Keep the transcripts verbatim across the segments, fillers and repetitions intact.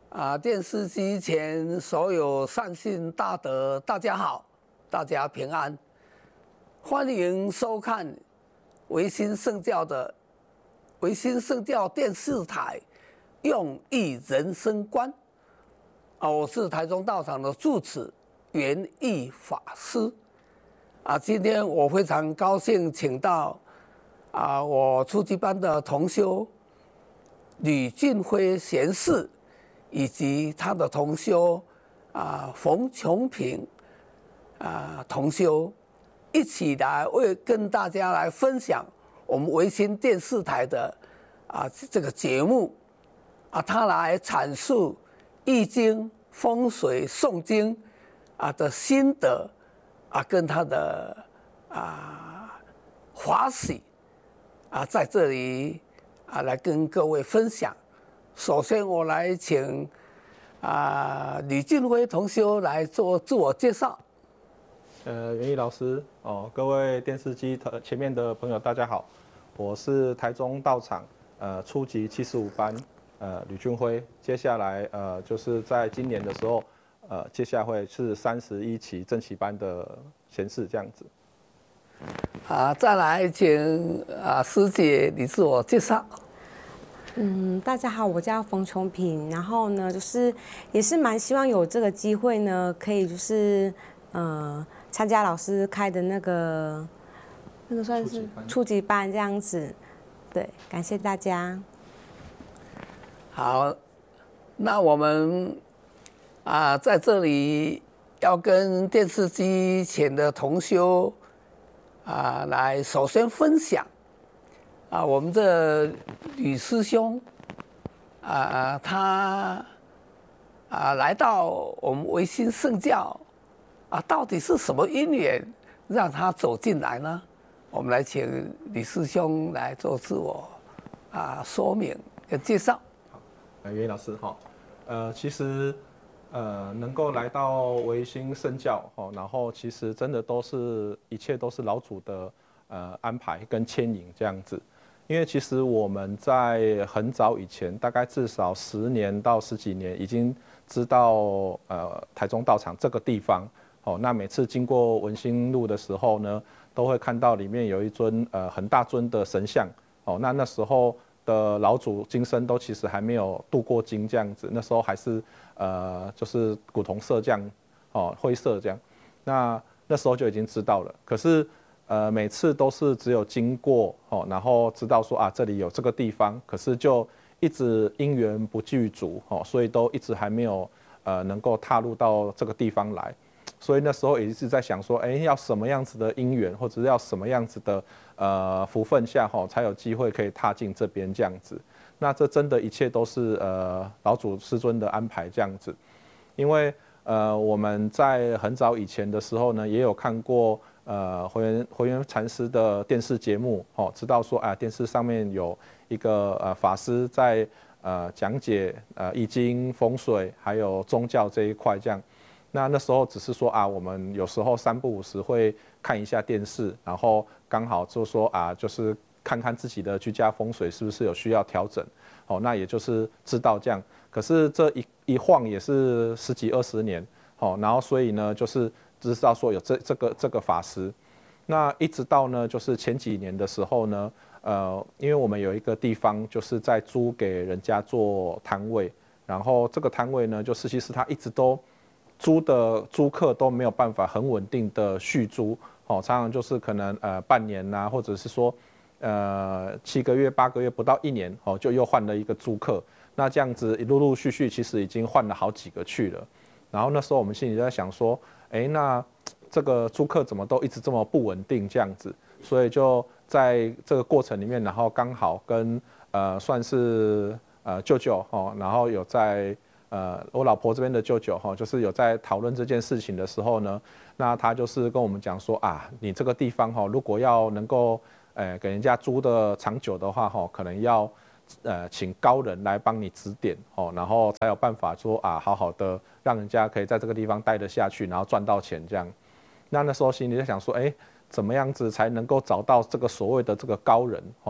啊，电视机前所有善信大德，大家好，大家平安，欢迎收看维新圣教的维新圣教电视台用益人生观啊，我是台中道场的住持圆益法师啊，今天我非常高兴请到啊我初级班的同修吕俊辉贤士。以及他的同修啊冯琼平啊同修一起来为跟大家来分享我们维新电视台的啊这个节目啊，他来阐述易经、风水、诵经啊的心得啊，跟他的啊欢喜啊在这里啊来跟各位分享。首先，我来请啊吕俊辉同修来做自我介绍。 呃，袁毅老师哦，各位电视机前面的朋友，大家好，我是台中道场呃初级七十五班呃吕俊辉，接下来呃就是在今年的时候呃接下来会是三十一期正期班的贤士这样子。 啊，再来请啊师姐你自我介绍。 嗯，大家好，我叫冯琼平，然后呢，就是也是蛮希望有这个机会呢，可以就是呃参加老师开的那个那个算是初级班这样子，对，感谢大家。 好，那我们啊在这里要跟电视机前的同修啊来首先分享。啊，我们这吕师兄啊，他啊来到我们维新圣教啊，到底是什么因缘让他走进来呢？我们来请吕师兄来做自我啊说明跟介绍。 好，呃，袁老师哈，呃，其实呃能够来到维新圣教哈，然后其实真的都是一切都是老祖的呃安排跟牵引这样子。因为其实我们在很早以前，大概至少十年到十几年，已经知道呃台中道场这个地方。哦，那每次经过文心路的时候呢，都会看到里面有一尊呃很大尊的神像。哦，那那时候的老祖金身都其实还没有度过经这样子，那时候还是呃就是古铜色这样，哦灰色这样。那那时候就已经知道了，可是。呃，每次都是只有经过哦，然后知道说啊，这里有这个地方，可是就一直因缘不具足哦，所以都一直还没有呃能够踏入到这个地方来，所以那时候也是在想说，哎，要什么样子的因缘，或者是要什么样子的呃福分下哈，才有机会可以踏进这边这样子。那这真的一切都是呃老祖师尊的安排这样子，因为呃我们在很早以前的时候呢，也有看过。呃，回元回元禅师的电视节目，哦，知道说啊，电视上面有一个呃法师在呃讲解呃易经、风水还有宗教这一块这样。那那时候只是说啊，我们有时候三不五时会看一下电视，然后刚好就说啊，就是看看自己的居家风水是不是有需要调整，哦，那也就是知道这样。可是这一一晃也是十几二十年，哦，然后所以呢，就是。知道说有这这个这个法师，那一直到呢，就是前几年的时候呢，呃，因为我们有一个地方就是在租给人家做摊位，然后这个摊位呢，就是其实他一直都租的租客都没有办法很稳定的续租，哦，常常就是可能呃半年呐、啊，或者是说呃七个月、八个月不到一年，哦，就又换了一个租客，那这样子陆陆续续其实已经换了好几个去了，然后那时候我们心里就在想说。哎，那这个租客怎么都一直这么不稳定这样子？所以就在这个过程里面，然后刚好跟呃算是呃舅舅哈，然后有在呃我老婆这边的舅舅哈，就是有在讨论这件事情的时候呢，那他就是跟我们讲说啊，你这个地方哈，如果要能够呃给人家租的长久的话哈，可能要。呃，请高人来帮你指点哦，然后才有办法说啊，好好的让人家可以在这个地方待得下去，然后赚到钱这样。那那时候心里在想说，哎，怎么样子才能够找到这个所谓的这个高人哦？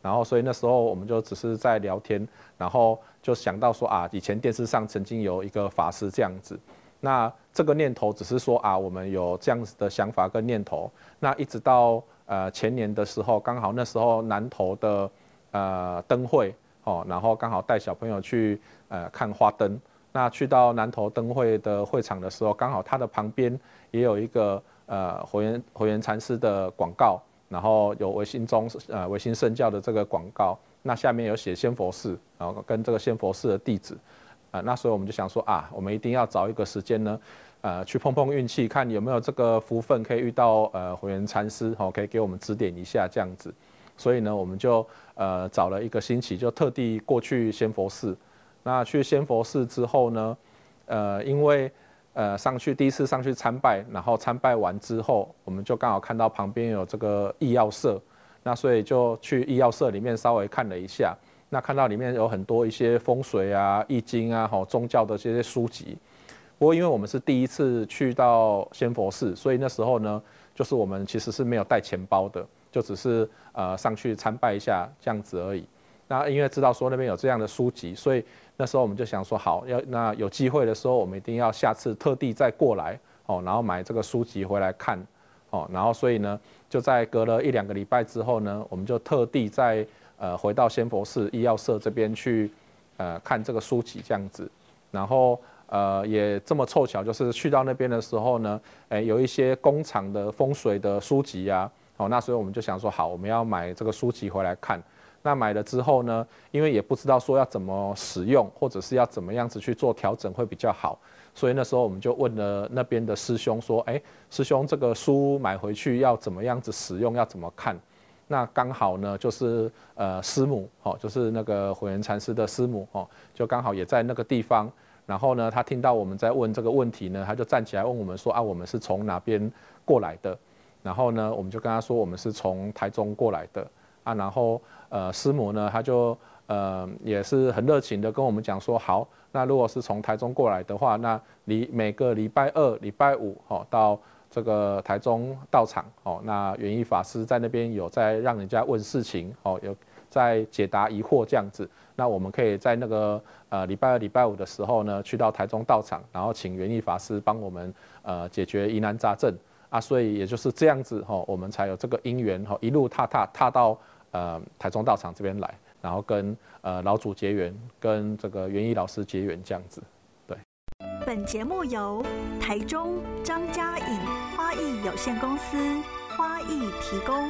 然后所以那时候我们就只是在聊天，然后就想到说啊，以前电视上曾经有一个法师这样子，那这个念头只是说啊，我们有这样子的想法跟念头，那一直到呃前年的时候，刚好那时候南投的呃灯会哦，然后刚好带小朋友去呃看花灯，那去到南投灯会的会场的时候，刚好它的旁边也有一个呃回元回元禅师的广告。然后有维新宗呃维新圣教的这个广告，那下面有写仙佛寺，然后跟这个仙佛寺的地址，啊、呃，那所以我们就想说啊，我们一定要找一个时间呢，呃，去碰碰运气，看有没有这个福分可以遇到呃回元禅师，哦，可以给我们指点一下这样子。所以呢，我们就呃找了一个星期，就特地过去仙佛寺。那去仙佛寺之后呢，呃，因为呃，上去第一次上去参拜，然后参拜完之后，我们就刚好看到旁边有这个医药社，那所以就去医药社里面稍微看了一下，那看到里面有很多一些风水啊、易经啊、吼宗教的这些书籍。不过因为我们是第一次去到仙佛寺，所以那时候呢，就是我们其实是没有带钱包的，就只是呃上去参拜一下这样子而已。那因为知道说那边有这样的书籍，所以那时候我们就想说，好，要那有机会的时候，我们一定要下次特地再过来哦，然后买这个书籍回来看哦，然后所以呢，就在隔了一两个礼拜之后呢，我们就特地在呃回到仙佛寺医药社这边去呃看这个书籍这样子，然后呃也这么凑巧，就是去到那边的时候呢，哎有一些工厂的风水的书籍啊，哦，那所以我们就想说，好，我们要买这个书籍回来看。那买了之后呢，因为也不知道说要怎么使用，或者是要怎么样子去做调整会比较好，所以那时候我们就问了那边的师兄说，哎，师兄这个书买回去要怎么样子使用，要怎么看？那刚好呢，就是呃师母哦，就是那个回元禅师的师母哦，就刚好也在那个地方。然后呢，他听到我们在问这个问题呢，他就站起来问我们说啊，我们是从哪边过来的？然后呢，我们就跟他说我们是从台中过来的。啊，然后呃，师母呢，他就呃也是很热情的跟我们讲说，好，那如果是从台中过来的话，那礼每个礼拜二、礼拜五，哦，到这个台中道场，哦，那元义法师在那边有在让人家问事情，哦，有在解答疑惑这样子，那我们可以在那个呃礼拜二、礼拜五的时候呢，去到台中道场，然后请元义法师帮我们呃解决疑难杂症啊，所以也就是这样子，哦，我们才有这个因缘，哦，一路踏踏踏到。呃，台中道场这边来，然后跟呃老祖结缘，跟这个元义老师结缘这样子，对。 本节目由台中张家颖花艺有限公司花艺提供。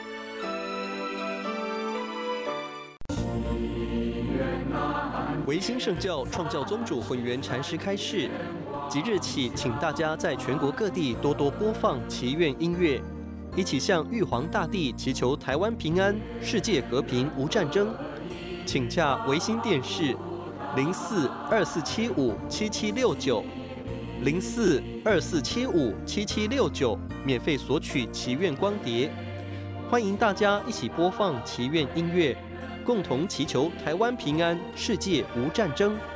维新圣教创教宗主混元禅师开示，即日起，请大家在全国各地多多播放祈愿音乐。一起向玉皇大帝祈求台湾平安、世界和平、无战争。请洽维新电视零四二四七五七七六九零四二四七五七七六九，免费索取祈愿光碟。欢迎大家一起播放祈愿音乐，共同祈求台湾平安、世界无战争。